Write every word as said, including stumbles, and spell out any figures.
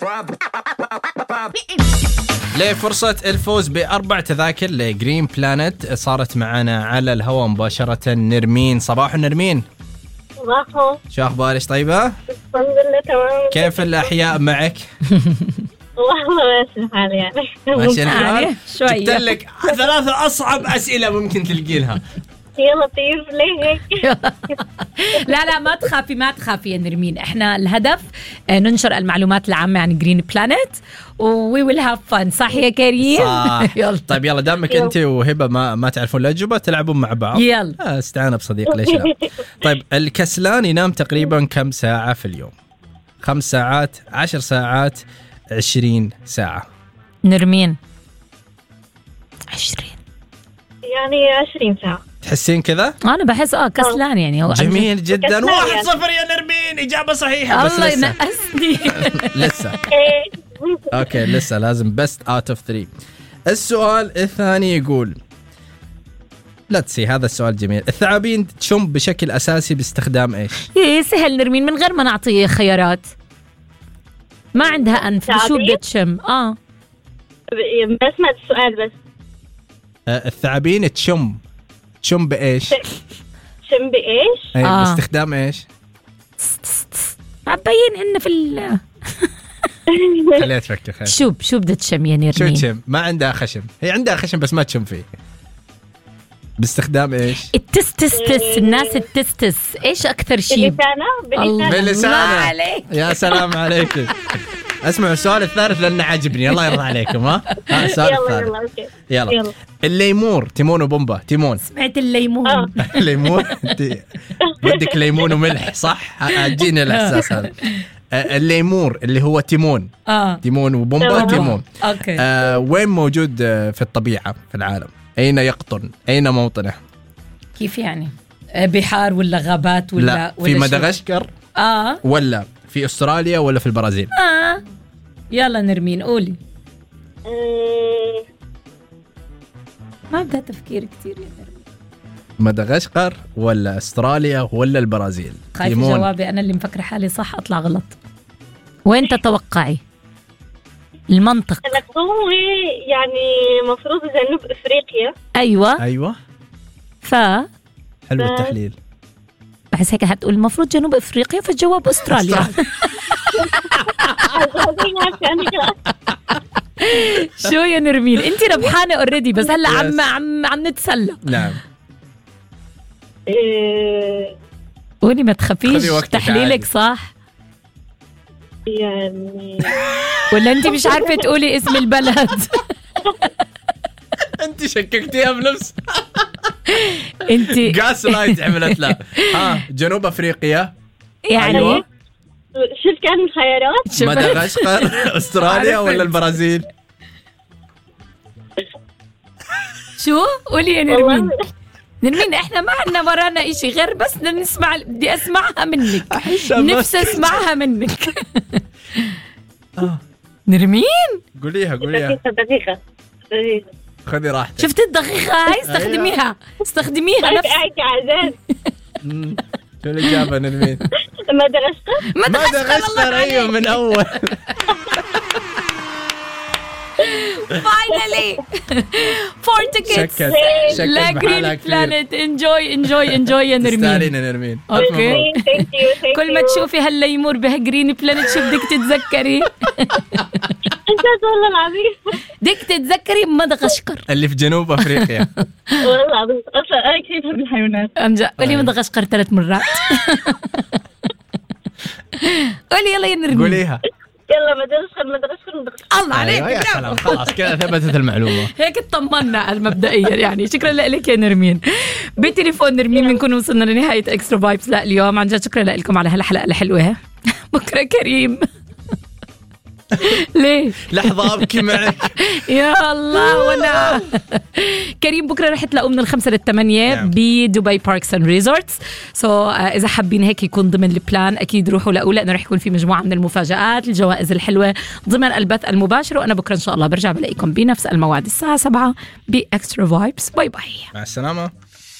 لفرصة الفوز بأربع تذاكر لجرين بلانت صارت معنا على الهواء مباشرة نرمين. صباح نرمين. صباحو. شو أخبارك؟ طيبة؟ الحمد لله تمام. كيف الأحياء معك؟ والله ماشي الحال يعني. ماشي الحال؟ شوية. جبت لك ثلاثة أصعب أسئلة ممكن تلقينها. يا لطيف ليه هيك؟ لا لا ما تخافي ما تخافي يا نرمين، احنا الهدف ننشر المعلومات العامة عن جرين بلانت وي ويل هاف فن. صح يا كريم؟ صح. يلا. طيب يلا دامك أنت وهبة ما ما تعرفون الأجوبة تلعبون مع بعض. يلا آه استعانة بصديق ليش لا. طيب الكسلان ينام تقريبا كم ساعة في اليوم؟ خمس ساعات، عشر ساعات، عشرين ساعة؟ نرمين عشرين. يعني عشرين ساعة. تحسين كذا؟ أنا بحس آه كسلان يعني هو جميل جدا. كسلان واحد يعني. صفر يا نرمين، إجابة صحيحة بس الله لسه ينقصني. لسه إيه. اوكي لسه لازم بست اوت اوف ثلاثة. السؤال الثاني يقول لا تسي هذا السؤال جميل. الثعابين تشم بشكل اساسي باستخدام ايش؟ إيه سهل نرمين من غير ما نعطيه خيارات. ما عندها أنف شو ثعابين؟ بدها تشم؟ آه بسمع السؤال بس. آه الثعابين تشم تشم بايش؟ شم بإيش؟ أي آه. باستخدام ايش؟ عبين هن في ال خليها تفكر خير. شو شو بدها تشم يا شو نرمين؟ تشم؟ ما عندها خشم، هي عندها خشم بس ما تشم فيه. باستخدام ايش؟ التستس الناس التستس ايش اكثر شيء؟ بلسانة الله. بلسانة. بلسانة. عليك. يا سلام عليك. اسمعوا السؤال الثالث لأنه عجبني. الله يرضى عليكم. ها ها السؤال يلا الثالث. يلا أوكي. يلا. يلا. الليمور تيمون وبومبا. تيمون سمعت الليمون. آه. ليمون انت بدك ليمون وملح صح؟ اجيني الاحساس هذا. آه، الليمور اللي هو تيمون. اه تيمون وبومبا تمام. تيمون. اوكي. آه وين موجود آه، في الطبيعة في العالم؟ أين يقطن؟ أين موطنه؟ كيف يعني؟ آه، بحار ولا غابات ولا لا ولا في شو؟ مدغشقر اه ولا في أستراليا ولا في البرازيل؟ اه يلا نرمين قولي. أمم، ما بدها تفكير كتير يا نرمين. مدغشقر ولا أستراليا ولا البرازيل؟ خايفة تيمون. جوابي أنا اللي مفكرة حالي صح أطلع غلط. وين تتوقعي؟ المنطق. هو يعني مفروض جنوب أفريقيا. أيوة أيوة ف حلو ف- التحليل. بحس هيك هتقول المفروض جنوب أفريقيا فالجواب أستراليا. شو يا نرمين انت ربحانه اوريدي بس هلا عم عم عم نتسلى. نعم إيه، قولي ما خذي تخافيش وقتك تحليلك عادي. صح يعني ولا انت مش عارفه تقولي اسم البلد؟ أنت شككتيها بنفس انت قاس لايت عملت لا. ها جنوب أفريقيا يعني أيوة. شوف كان الخيارات. شوف- مدغشقر أستراليا ولا البرازيل؟ شو قولي يا نرمين. والله نرمين احنا ما عندنا ورانا اشي غير بس بدنا نسمع. بدي اسمعها منك نفسي اسمعها منك. آه. نرمين قوليها قوليها دقيقة دقيقة دقيقة. خذي راحتك. شفت الدقيقة هاي استخدميها استخدميها طيب نفس قاعد عزاز. مم. شو الإجابة نرمين؟ مدغشقر. مدغشقر أيوة من أول. فاينلي فور تيكتس شكت شكت لا بحالها جرين كثير. بلانت. انجوي انجوي انجوي يا نرمين. تستاهلين يا نرمين. اوكي Thank you, thank كل ما you. تشوفي هالليمور بهالجرين بلانت شو بدك تتذكري؟ أنت والله العظيم. بدك تتذكري مدغشقر. اللي في جنوب أفريقيا. والله العظيم أصلا أنا كثير بحب الحيوانات. امجد قولي طيب. مدغشقر ثلاث مرات. قولي يلا يا نرمين. قوليها. يلا مدغشقر مدغشقر مدغشقر. الله عليك أيوة يا برافو. سلام خلاص كذا ثبتت المعلومة. هيك اطمنا مبدئيا يعني. شكرا لك يا نرمين. بتليفون نرمين بنكون وصلنا لنهاية اكسترا فايبس لا اليوم. عن جد شكرا لكم على هالحلقة الحلوة. بكرة كريم. ليه؟ لحظة أبكي معك. يا الله وانا كريم بكره رح تلاقوا من الخمسة للثمانية نعم. بدبي باركس اند ريزورتس. سو اذا حابين هيك يكون ضمن البلان اكيد روحوا لاقوا لانه رح يكون في مجموعه من المفاجآت الجوائز الحلوه ضمن البث المباشر. وانا بكره ان شاء الله برجع بلاقيكم بنفس الموعد الساعه سبعة باكسترا فايبس. باي باي. مع السلامة.